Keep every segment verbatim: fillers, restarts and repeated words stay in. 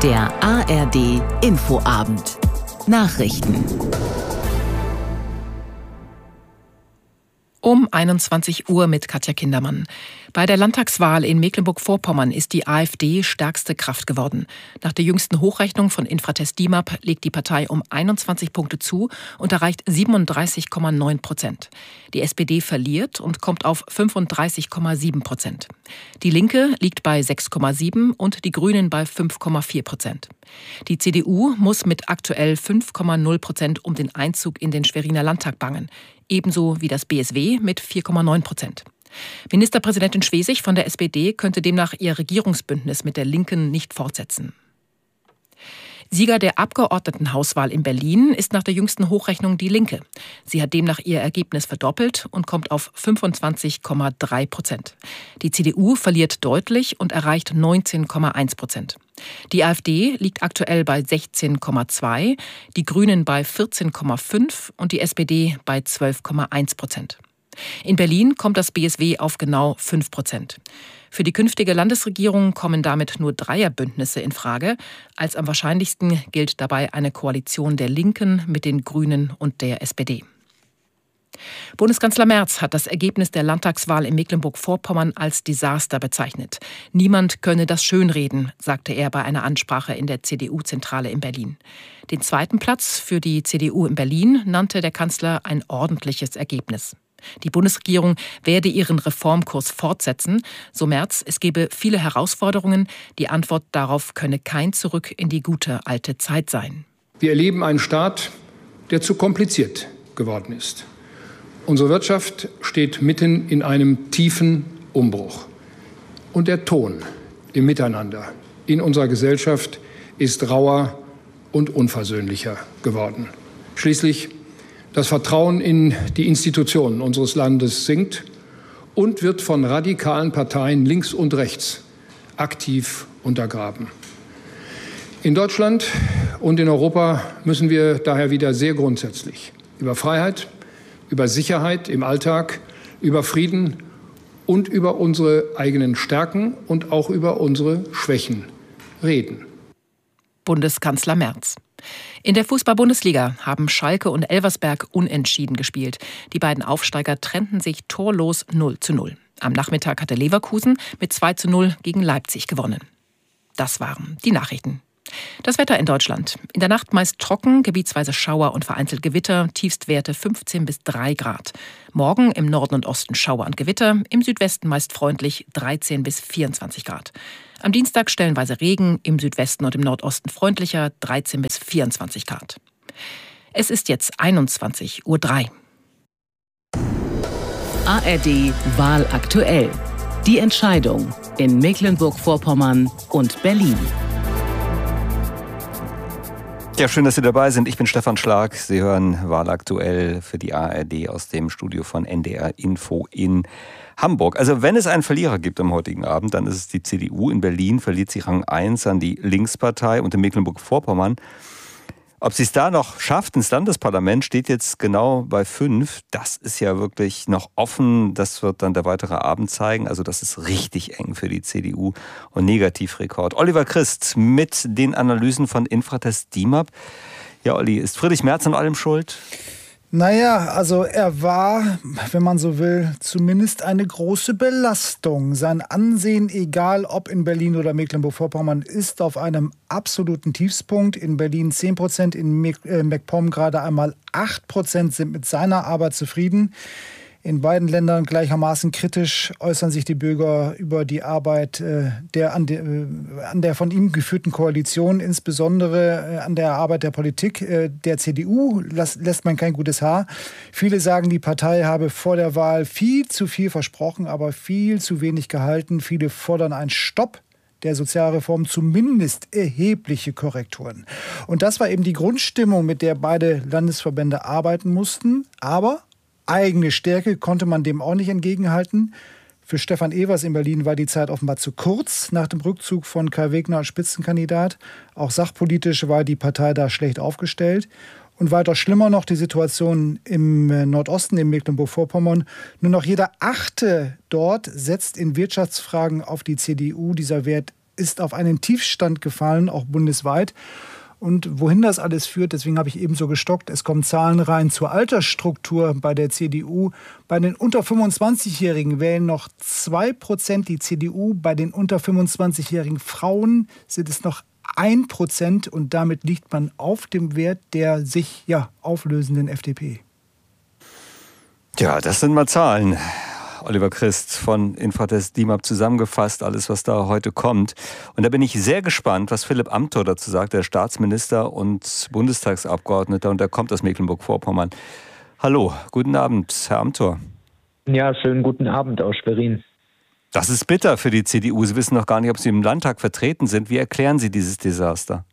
Der A R D Infoabend. Nachrichten. Um einundzwanzig Uhr mit Katja Kindermann. Bei der Landtagswahl in Mecklenburg-Vorpommern ist die AfD stärkste Kraft geworden. Nach der jüngsten Hochrechnung von Infratest D I M A P legt die Partei um einundzwanzig Punkte zu und erreicht siebenunddreißig Komma neun Prozent. Die S P D verliert und kommt auf fünfunddreißig Komma sieben Prozent. Die Linke liegt bei sechs Komma sieben und die Grünen bei fünf Komma vier Prozent. Die C D U muss mit aktuell fünf Komma null Prozent um den Einzug in den Schweriner Landtag bangen. Ebenso wie das B S W mit vier Komma neun Prozent. Ministerpräsidentin Schwesig von der S P D könnte demnach ihr Regierungsbündnis mit der Linken nicht fortsetzen. Sieger der Abgeordnetenhauswahl in Berlin ist nach der jüngsten Hochrechnung die Linke. Sie hat demnach ihr Ergebnis verdoppelt und kommt auf fünfundzwanzig Komma drei Prozent. Die C D U verliert deutlich und erreicht neunzehn Komma eins Prozent. Die AfD liegt aktuell bei sechzehn Komma zwei, die Grünen bei vierzehn Komma fünf und die S P D bei zwölf Komma eins Prozent. In Berlin kommt das B S W auf genau fünf Prozent. Für die künftige Landesregierung kommen damit nur Dreierbündnisse in Frage. Als am wahrscheinlichsten gilt dabei eine Koalition der Linken mit den Grünen und der S P D. Bundeskanzler Merz hat das Ergebnis der Landtagswahl in Mecklenburg-Vorpommern als Desaster bezeichnet. Niemand könne das schönreden, sagte er bei einer Ansprache in der C D U-Zentrale in Berlin. Den zweiten Platz für die C D U in Berlin nannte der Kanzler ein ordentliches Ergebnis. Die Bundesregierung werde ihren Reformkurs fortsetzen. So Merz, es gebe viele Herausforderungen. Die Antwort darauf könne kein Zurück in die gute alte Zeit sein. Wir erleben einen Staat, der zu kompliziert geworden ist. Unsere Wirtschaft steht mitten in einem tiefen Umbruch. Und der Ton im Miteinander in unserer Gesellschaft ist rauer und unversöhnlicher geworden. Schließlich das Vertrauen in die Institutionen unseres Landes sinkt und wird von radikalen Parteien links und rechts aktiv untergraben. In Deutschland und in Europa müssen wir daher wieder sehr grundsätzlich über Freiheit, über Sicherheit im Alltag, über Frieden und über unsere eigenen Stärken und auch über unsere Schwächen reden. Bundeskanzler Merz. In der Fußball-Bundesliga haben Schalke und Elversberg unentschieden gespielt. Die beiden Aufsteiger trennten sich torlos null zu null. Am Nachmittag hatte Leverkusen mit zwei zu null gegen Leipzig gewonnen. Das waren die Nachrichten. Das Wetter in Deutschland. In der Nacht meist trocken, gebietsweise Schauer und vereinzelt Gewitter, Tiefstwerte fünfzehn bis drei Grad. Morgen im Norden und Osten Schauer und Gewitter, im Südwesten meist freundlich dreizehn bis vierundzwanzig Grad. Am Dienstag stellenweise Regen, im Südwesten und im Nordosten freundlicher dreizehn bis vierundzwanzig Grad. Es ist jetzt einundzwanzig Uhr drei. A R D Wahl aktuell. Die Entscheidung in Mecklenburg-Vorpommern und Berlin. Ja, schön, dass Sie dabei sind. Ich bin Stefan Schlag. Sie hören Wahlaktuell für die A R D aus dem Studio von N D R Info in Hamburg. Also wenn es einen Verlierer gibt am heutigen Abend, dann ist es die C D U. In Berlin verliert sie Rang eins an die Linkspartei und in Mecklenburg-Vorpommern. Ob sie es da noch schafft ins Landesparlament, steht jetzt genau bei fünf. Das ist ja wirklich noch offen. Das wird dann der weitere Abend zeigen. Also das ist richtig eng für die C D U und Negativrekord. Oliver Christ mit den Analysen von Infratest D I M A P. Ja, Olli, ist Friedrich Merz an allem schuld? Naja, also er war, wenn man so will, zumindest eine große Belastung. Sein Ansehen, egal ob in Berlin oder Mecklenburg-Vorpommern, ist auf einem absoluten Tiefspunkt. In Berlin zehn Prozent, in MacPom gerade einmal acht Prozent sind mit seiner Arbeit zufrieden. In beiden Ländern gleichermaßen kritisch äußern sich die Bürger über die Arbeit äh, der, an, de, äh, an der von ihm geführten Koalition, insbesondere äh, an der Arbeit der Politik. Äh, der C D U las, lässt man kein gutes Haar. Viele sagen, die Partei habe vor der Wahl viel zu viel versprochen, aber viel zu wenig gehalten. Viele fordern einen Stopp der Sozialreform, zumindest erhebliche Korrekturen. Und das war eben die Grundstimmung, mit der beide Landesverbände arbeiten mussten. Aber eigene Stärke konnte man dem auch nicht entgegenhalten. Für Stefan Evers in Berlin war die Zeit offenbar zu kurz nach dem Rückzug von Kai Wegner als Spitzenkandidat. Auch sachpolitisch war die Partei da schlecht aufgestellt. Und weiter schlimmer noch die Situation im Nordosten, in Mecklenburg-Vorpommern. Nur noch jeder Achte dort setzt in Wirtschaftsfragen auf die C D U. Dieser Wert ist auf einen Tiefstand gefallen, auch bundesweit. Und wohin das alles führt, deswegen habe ich eben so gestockt, es kommen Zahlen rein zur Altersstruktur bei der C D U. Bei den unter fünfundzwanzigjährigen wählen noch zwei Prozent die C D U. Bei den unter fünfundzwanzigjährigen Frauen sind es noch ein Prozent. Und damit liegt man auf dem Wert der sich ja auflösenden F D P. Ja, das sind mal Zahlen. Oliver Christ von Infratest D I M A P zusammengefasst, alles, was da heute kommt. Und da bin ich sehr gespannt, was Philipp Amthor dazu sagt, der Staatsminister und Bundestagsabgeordneter, und der kommt aus Mecklenburg-Vorpommern. Hallo, guten Abend, Herr Amthor. Ja, schönen guten Abend aus Schwerin. Das ist bitter für die C D U. Sie wissen noch gar nicht, ob Sie im Landtag vertreten sind. Wie erklären Sie dieses Desaster?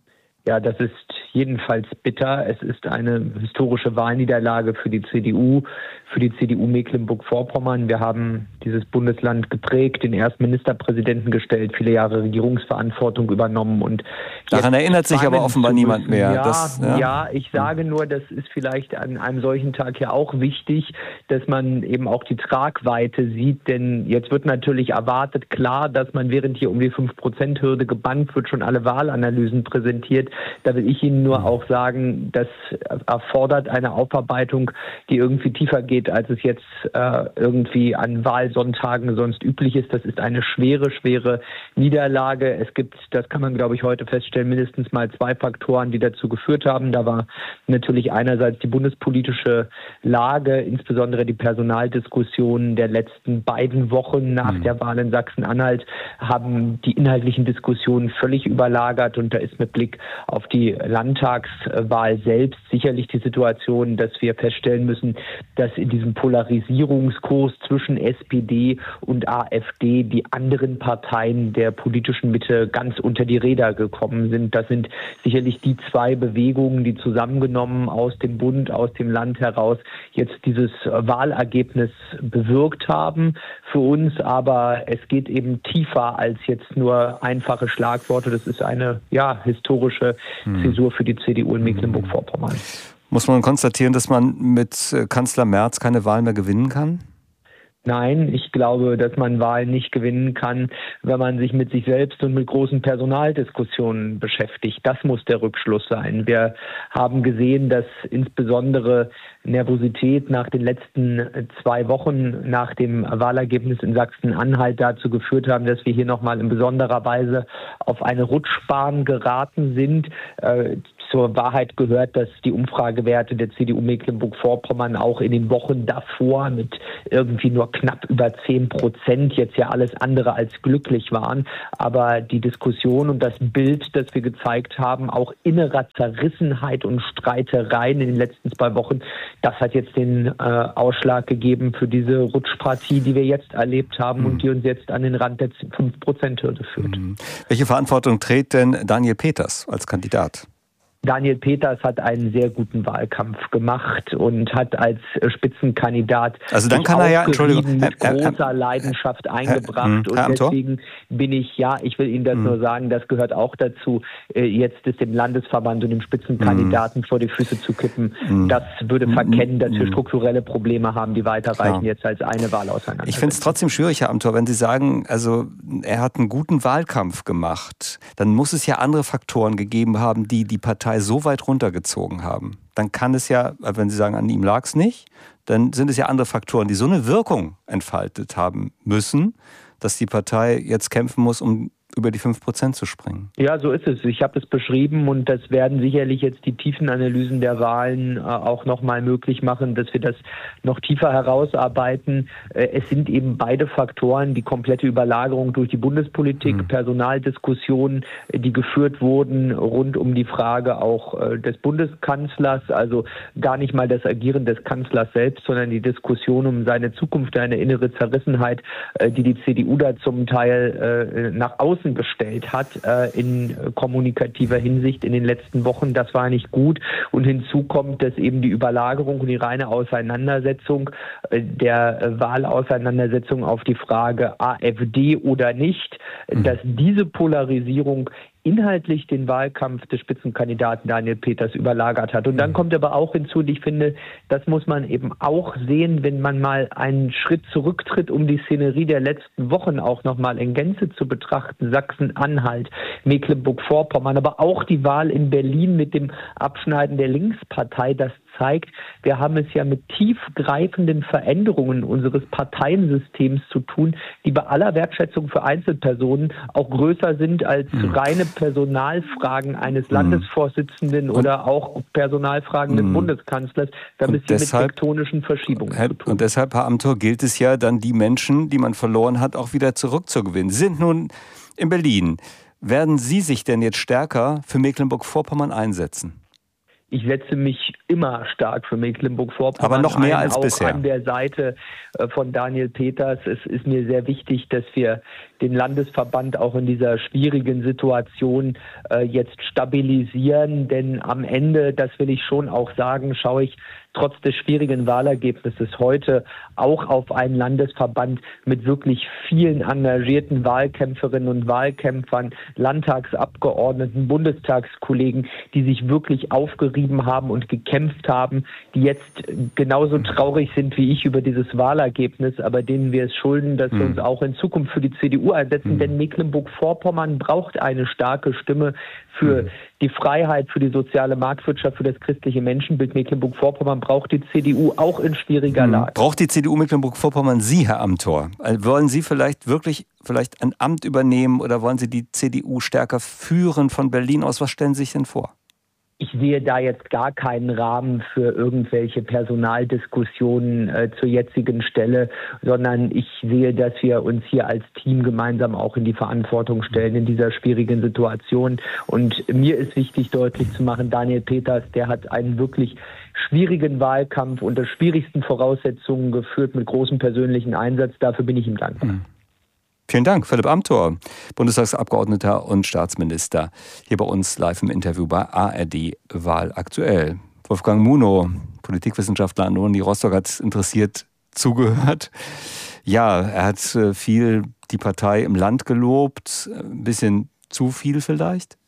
Ja, das ist jedenfalls bitter. Es ist eine historische Wahlniederlage für die C D U, für die C D U Mecklenburg-Vorpommern. Wir haben dieses Bundesland geprägt, den ersten Ministerpräsidenten gestellt, viele Jahre Regierungsverantwortung übernommen. Und daran erinnert sich aber offenbar niemand mehr. Ja, das, ja. ja, ich sage nur, das ist vielleicht an einem solchen Tag ja auch wichtig, dass man eben auch die Tragweite sieht. Denn jetzt wird natürlich erwartet, klar, dass man, während hier um die fünf Prozent Hürde gebannt wird, schon alle Wahlanalysen präsentiert. Da will ich Ihnen nur auch sagen, das erfordert eine Aufarbeitung, die irgendwie tiefer geht, als es jetzt äh, irgendwie an Wahlsonntagen sonst üblich ist. Das ist eine schwere, schwere Niederlage. Es gibt, das kann man, glaube ich, heute feststellen, mindestens mal zwei Faktoren, die dazu geführt haben. Da war natürlich einerseits die bundespolitische Lage, insbesondere die Personaldiskussionen der letzten beiden Wochen nach mhm. der Wahl in Sachsen-Anhalt, haben die inhaltlichen Diskussionen völlig überlagert. Und da ist mit Blick auf die Landtagswahl selbst sicherlich die Situation, dass wir feststellen müssen, dass in diesem Polarisierungskurs zwischen S P D und AfD die anderen Parteien der politischen Mitte ganz unter die Räder gekommen sind. Das sind sicherlich die zwei Bewegungen, die zusammengenommen aus dem Bund, aus dem Land heraus jetzt dieses Wahlergebnis bewirkt haben für uns. Aber es geht eben tiefer als jetzt nur einfache Schlagworte. Das ist eine ja historische Zäsur für die C D U in Mecklenburg-Vorpommern. Muss man konstatieren, dass man mit Kanzler Merz keine Wahl mehr gewinnen kann? Nein, ich glaube, dass man Wahlen nicht gewinnen kann, wenn man sich mit sich selbst und mit großen Personaldiskussionen beschäftigt. Das muss der Rückschluss sein. Wir haben gesehen, dass insbesondere Nervosität nach den letzten zwei Wochen nach dem Wahlergebnis in Sachsen-Anhalt dazu geführt haben, dass wir hier nochmal in besonderer Weise auf eine Rutschbahn geraten sind. Zur Wahrheit gehört, dass die Umfragewerte der C D U Mecklenburg-Vorpommern auch in den Wochen davor mit irgendwie nur knapp über zehn Prozent jetzt ja alles andere als glücklich waren. Aber die Diskussion und das Bild, das wir gezeigt haben, auch innerer Zerrissenheit und Streitereien in den letzten zwei Wochen, das hat jetzt den äh, Ausschlag gegeben für diese Rutschpartie, die wir jetzt erlebt haben mhm. und die uns jetzt an den Rand der fünf Prozent Hürde führt. Mhm. Welche Verantwortung trägt denn Daniel Peters als Kandidat? Daniel Peters hat einen sehr guten Wahlkampf gemacht und hat als Spitzenkandidat also dann kann er ja, Entschuldigung, mit Herr, großer Herr, Leidenschaft Herr, eingebracht. Herr, Herr, und deswegen bin ich, ja, ich will Ihnen das mhm. nur sagen, das gehört auch dazu, jetzt es dem Landesverband und dem Spitzenkandidaten mhm. vor die Füße zu kippen. Mhm. Das würde verkennen, dass wir strukturelle Probleme haben, die weiterreichen ja. jetzt als eine Wahl auseinander. Ich finde es trotzdem schwierig, Herr Amthor, wenn Sie sagen, also er hat einen guten Wahlkampf gemacht, dann muss es ja andere Faktoren gegeben haben, die die Partei so weit runtergezogen haben. Dann kann es ja, wenn Sie sagen, an ihm lag es nicht, dann sind es ja andere Faktoren, die so eine Wirkung entfaltet haben müssen, dass die Partei jetzt kämpfen muss, um über die fünf Prozent zu springen. Ja, so ist es. Ich habe es beschrieben und das werden sicherlich jetzt die tiefen Analysen der Wahlen äh, auch nochmal möglich machen, dass wir das noch tiefer herausarbeiten. Äh, es sind eben beide Faktoren, die komplette Überlagerung durch die Bundespolitik, mhm. Personaldiskussionen, die geführt wurden rund um die Frage auch äh, des Bundeskanzlers, also gar nicht mal das Agieren des Kanzlers selbst, sondern die Diskussion um seine Zukunft, eine innere Zerrissenheit, äh, die die C D U da zum Teil äh, nach außen gestellt hat äh, in kommunikativer Hinsicht in den letzten Wochen. Das war nicht gut. Und hinzu kommt, dass eben die Überlagerung und die reine Auseinandersetzung äh, der äh, Wahlauseinandersetzung auf die Frage AfD oder nicht, mhm. dass diese Polarisierung inhaltlich den Wahlkampf des Spitzenkandidaten Daniel Peters überlagert hat. Und dann kommt aber auch hinzu, und ich finde, das muss man eben auch sehen, wenn man mal einen Schritt zurücktritt, um die Szenerie der letzten Wochen auch nochmal in Gänze zu betrachten. Sachsen-Anhalt, Mecklenburg-Vorpommern, aber auch die Wahl in Berlin mit dem Abschneiden der Linkspartei, das zeigt, wir haben es ja mit tiefgreifenden Veränderungen unseres Parteiensystems zu tun, die bei aller Wertschätzung für Einzelpersonen auch größer sind als mhm. reine Personalfragen eines Landesvorsitzenden mhm. oder auch Personalfragen mhm. des Bundeskanzlers. Da haben es mit tektonischen Verschiebungen Herr, zu tun. Und deshalb, Herr Amthor, gilt es ja dann, die Menschen, die man verloren hat, auch wieder zurückzugewinnen. Sie sind nun in Berlin. Werden Sie sich denn jetzt stärker für Mecklenburg-Vorpommern einsetzen? Ich setze mich immer stark für Mecklenburg-Vorpommern Aber noch mehr ein, als auch bisher. An der Seite von Daniel Peters. Es ist mir sehr wichtig, dass wir den Landesverband auch in dieser schwierigen Situation äh, jetzt stabilisieren. Denn am Ende, das will ich schon auch sagen, schaue ich trotz des schwierigen Wahlergebnisses heute auch auf einen Landesverband mit wirklich vielen engagierten Wahlkämpferinnen und Wahlkämpfern, Landtagsabgeordneten, Bundestagskollegen, die sich wirklich aufgerieben haben und gekämpft haben, die jetzt genauso traurig sind wie ich über dieses Wahlergebnis, aber denen wir es schulden, dass wir uns auch in Zukunft für die C D U einsetzen, mhm. denn Mecklenburg-Vorpommern braucht eine starke Stimme für mhm. die Freiheit, für die soziale Marktwirtschaft, für das christliche Menschenbild. Mecklenburg-Vorpommern braucht die C D U auch in schwieriger mhm. Lage. Braucht die C D U Mecklenburg-Vorpommern Sie, Herr Amthor? Wollen Sie vielleicht wirklich vielleicht ein Amt übernehmen oder wollen Sie die C D U stärker führen von Berlin aus? Was stellen Sie sich denn vor? Ich sehe da jetzt gar keinen Rahmen für irgendwelche Personaldiskussionen äh, zur jetzigen Stelle, sondern ich sehe, dass wir uns hier als Team gemeinsam auch in die Verantwortung stellen in dieser schwierigen Situation. Und mir ist wichtig, deutlich zu machen, Daniel Peters, der hat einen wirklich schwierigen Wahlkampf unter schwierigsten Voraussetzungen geführt mit großem persönlichen Einsatz. Dafür bin ich ihm dankbar. Mhm. Vielen Dank, Philipp Amthor, Bundestagsabgeordneter und Staatsminister, hier bei uns live im Interview bei A R D Wahl aktuell. Wolfgang Munow, Politikwissenschaftler an der Uni Rostock, hat interessiert zugehört. Ja, er hat viel die Partei im Land gelobt, ein bisschen zu viel vielleicht?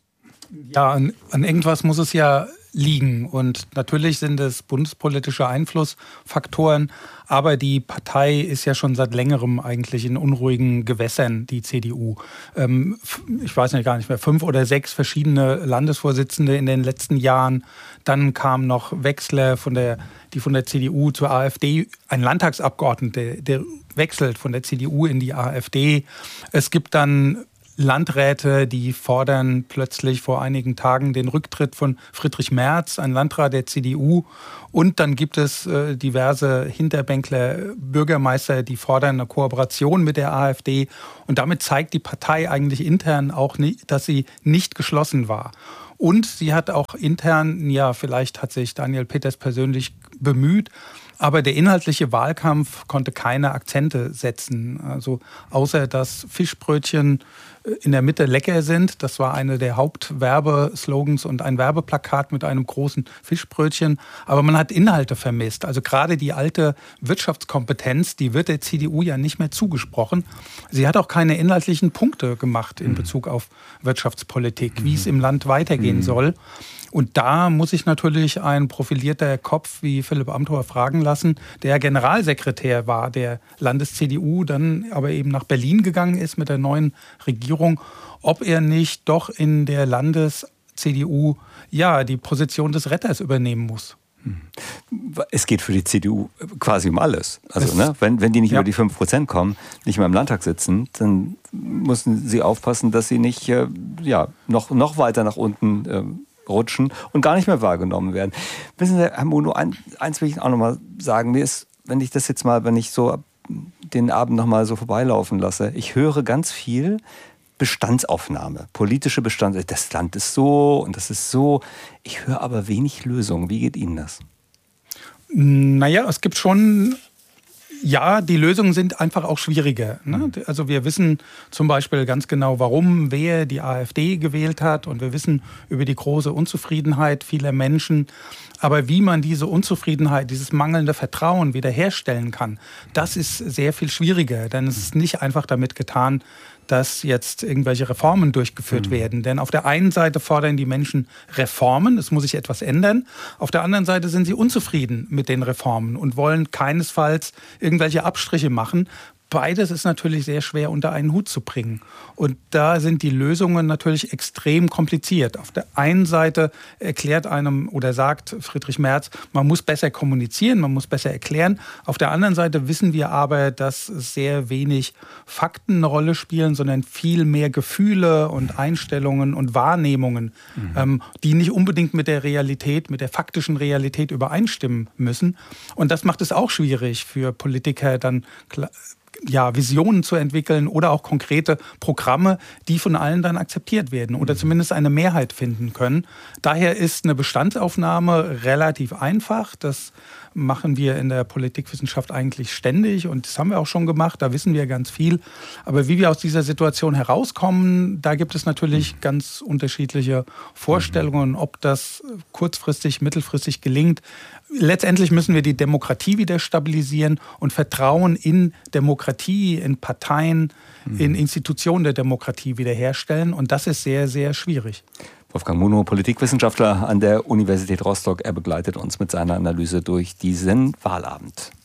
Ja, an, an irgendwas muss es ja liegen. Und natürlich sind es bundespolitische Einflussfaktoren, aber die Partei ist ja schon seit längerem eigentlich in unruhigen Gewässern, die C D U. Ähm, ich weiß nicht, gar nicht mehr, fünf oder sechs verschiedene Landesvorsitzende in den letzten Jahren. Dann kam noch Wechsler, von der, die von der C D U zur AfD, ein Landtagsabgeordneter, der wechselt von der C D U in die AfD. Es gibt dann Landräte, die fordern plötzlich vor einigen Tagen den Rücktritt von Friedrich Merz, ein Landrat der C D U. Und dann gibt es äh, diverse Hinterbänkler, Bürgermeister, die fordern eine Kooperation mit der AfD. Und damit zeigt die Partei eigentlich intern auch, nicht, dass sie nicht geschlossen war. Und sie hat auch intern, ja, vielleicht hat sich Daniel Peters persönlich bemüht, aber der inhaltliche Wahlkampf konnte keine Akzente setzen. Also außer dass Fischbrötchen in der Mitte lecker sind. Das war eine der Hauptwerbeslogans und ein Werbeplakat mit einem großen Fischbrötchen. Aber man hat Inhalte vermisst. Also gerade die alte Wirtschaftskompetenz, die wird der C D U ja nicht mehr zugesprochen. Sie hat auch keine inhaltlichen Punkte gemacht in Bezug auf Wirtschaftspolitik, wie es im Land weitergehen soll. Und da muss sich natürlich ein profilierter Kopf wie Philipp Amthor fragen lassen, der Generalsekretär war der Landes-C D U, dann aber eben nach Berlin gegangen ist mit der neuen Regierung, ob er nicht doch in der Landes-C D U ja die Position des Retters übernehmen muss. Es geht für die C D U quasi um alles. Also ne, wenn, wenn die nicht ja. über die fünf Prozent kommen, nicht mehr im Landtag sitzen, dann müssen sie aufpassen, dass sie nicht äh, ja, noch, noch weiter nach unten äh, rutschen und gar nicht mehr wahrgenommen werden. Wissen Sie, Herr Munow, ein, eins will ich auch noch mal sagen. Mir ist, wenn ich das jetzt mal, wenn ich so den Abend noch mal so vorbeilaufen lasse, ich höre ganz viel Bestandsaufnahme, politische Bestandsaufnahme. Das Land ist so und das ist so. Ich höre aber wenig Lösungen. Wie geht Ihnen das? Naja, es gibt schon... Ja, die Lösungen sind einfach auch schwieriger. Ne? Also wir wissen zum Beispiel ganz genau, warum wer die AfD gewählt hat und wir wissen über die große Unzufriedenheit vieler Menschen. Aber wie man diese Unzufriedenheit, dieses mangelnde Vertrauen wiederherstellen kann, das ist sehr viel schwieriger. Denn es ist nicht einfach damit getan, dass jetzt irgendwelche Reformen durchgeführt mhm. werden. Denn auf der einen Seite fordern die Menschen Reformen, es muss sich etwas ändern. Auf der anderen Seite sind sie unzufrieden mit den Reformen und wollen keinesfalls irgendwelche Abstriche machen. Beides ist natürlich sehr schwer unter einen Hut zu bringen. Und da sind die Lösungen natürlich extrem kompliziert. Auf der einen Seite erklärt einem oder sagt Friedrich Merz, man muss besser kommunizieren, man muss besser erklären. Auf der anderen Seite wissen wir aber, dass sehr wenig Fakten eine Rolle spielen, sondern viel mehr Gefühle und Einstellungen und Wahrnehmungen, mhm. ähm, die nicht unbedingt mit der Realität, mit der faktischen Realität übereinstimmen müssen. Und das macht es auch schwierig für Politiker dann klar, ja, Visionen zu entwickeln oder auch konkrete Programme, die von allen dann akzeptiert werden oder zumindest eine Mehrheit finden können. Daher ist eine Bestandsaufnahme relativ einfach. Das machen wir in der Politikwissenschaft eigentlich ständig und das haben wir auch schon gemacht, da wissen wir ganz viel. Aber wie wir aus dieser Situation herauskommen, da gibt es natürlich ganz unterschiedliche Vorstellungen, ob das kurzfristig, mittelfristig gelingt. Letztendlich müssen wir die Demokratie wieder stabilisieren und Vertrauen in Demokratie, in Parteien, in Institutionen der Demokratie wiederherstellen. Und das ist sehr, sehr schwierig. Wolfgang Munow, Politikwissenschaftler an der Universität Rostock. Er begleitet uns mit seiner Analyse durch diesen Wahlabend.